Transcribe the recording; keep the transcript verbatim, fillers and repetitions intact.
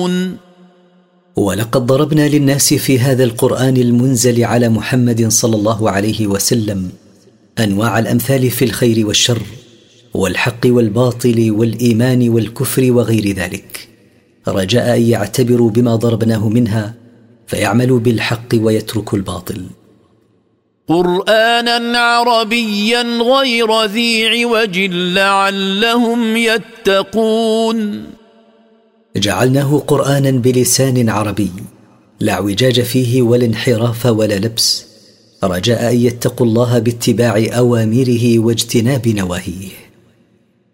ولقد ضربنا للناس في هذا القرآن المنزل على محمد صلى الله عليه وسلم أنواع الأمثال في الخير والشر والحق والباطل والإيمان والكفر وغير ذلك، رجاء أن يعتبروا بما ضربناه منها فيعملوا بالحق ويتركوا الباطل. قرآنا عربيا غير ذي عوج لعلهم يتقون. جعلناه قرآنا بلسان عربي لا اعوجاج فيه ولا انحراف ولا لبس، رجاء أن يتقوا الله باتباع أوامره واجتناب نواهيه.